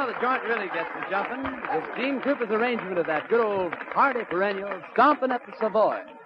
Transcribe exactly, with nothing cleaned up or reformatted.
the joint really gets to jumping is Gene Cooper's arrangement of that good old hearty perennial, Stompin' at the Savoy.